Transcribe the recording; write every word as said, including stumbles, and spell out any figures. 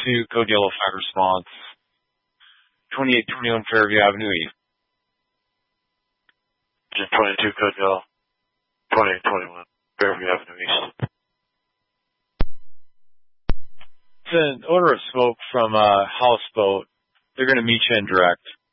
two, code yellow five response. twenty-eight twenty-one Fairview Avenue East. Engine twenty-two, code yellow. twenty-eight twenty-one Fairview Avenue East. It's an odor of smoke from a houseboat. They're going to meet you in direct.